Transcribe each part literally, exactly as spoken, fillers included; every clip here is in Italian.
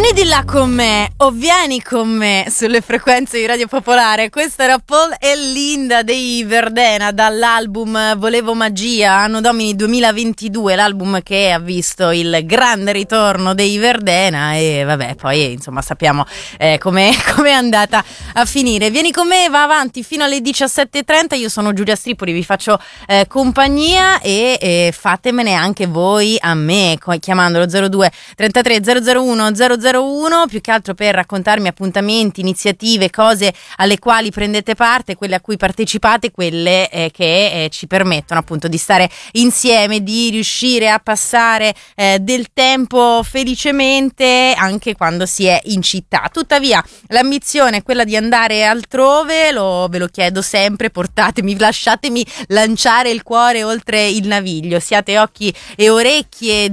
Vieni di là con me o vieni con me sulle frequenze di Radio Popolare. Questo era Paul e Linda dei Verdena dall'album Volevo Magia, anno domini duemilaventidue, l'album che ha visto il grande ritorno dei Verdena e vabbè, poi insomma sappiamo eh, come è andata a finire. Vieni con me, va avanti fino alle diciassette e trenta. Io sono Giulia Stripoli, vi faccio eh, compagnia e eh, fatemene anche voi a me chiamandolo zero due trentatré zero zero uno zero zero uno, più che altro per raccontarmi appuntamenti, iniziative, cose alle quali prendete parte, quelle a cui partecipate, quelle eh, che eh, ci permettono appunto di stare insieme, di riuscire a passare eh, del tempo felicemente anche quando si è in città. Tuttavia l'ambizione è quella di andare altrove, lo, ve lo chiedo sempre, portatemi, lasciatemi lanciare il cuore oltre il naviglio, siate occhi e orecchie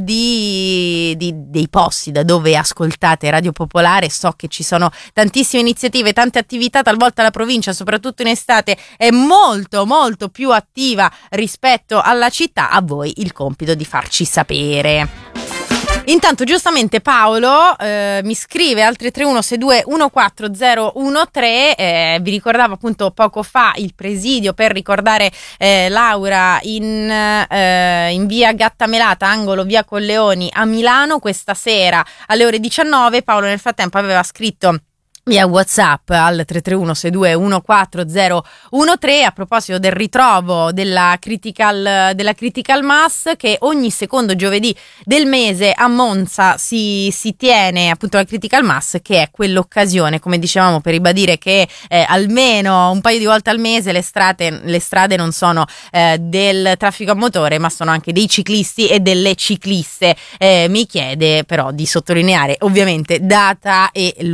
di, di, dei posti da dove ascoltate Radio Popolare. So che ci sono tantissime iniziative, tante attività, talvolta la provincia, soprattutto in estate, è molto molto più attiva rispetto alla città. A voi il compito di farci sapere. Intanto giustamente Paolo eh, mi scrive al tre tre uno sei due uno quattro zero uno tre, eh, vi ricordavo appunto poco fa il presidio per ricordare eh, Laura in, eh, in via Gattamelata, angolo via Colleoni a Milano, questa sera alle ore diciannove. Paolo nel frattempo aveva scritto via WhatsApp al tre tre uno sei due uno quattro zero uno tre a proposito del ritrovo della Critical, della Critical Mass, che ogni secondo giovedì del mese a Monza si, si tiene appunto la Critical Mass, che è quell'occasione, come dicevamo, per ribadire che eh, almeno un paio di volte al mese le strade, le strade non sono eh, del traffico a motore, ma sono anche dei ciclisti e delle cicliste. Eh, mi chiede però di sottolineare ovviamente data e